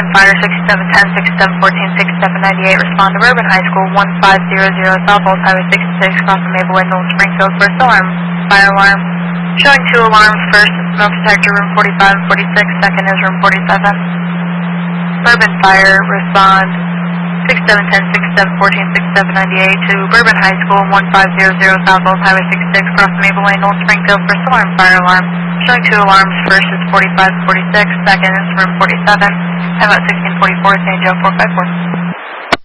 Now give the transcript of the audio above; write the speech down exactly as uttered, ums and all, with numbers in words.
Bourbon Fire sixty-seven ten, sixty-seven fourteen, sixty-seven ninety-eight, respond to Bourbon High School one five zero zero South Falls Highway sixty-six, crossing Maple Way, North Springfield, first alarm, fire alarm. Showing two alarms, first is smoke detector room forty-five and forty-six, second is room forty-seven. Bourbon Fire, respond sixty-seven ten, sixty-seven fourteen, sixty-seven ninety-eight to Bourbon High School one five zero zero South Falls Highway sixty-six, crossing Maple Way, North Springfield, first alarm, fire alarm. Showing two alarms, first is forty-five and forty-six, second is room forty-seven, time about sixteen forty-four, San Joe four five four.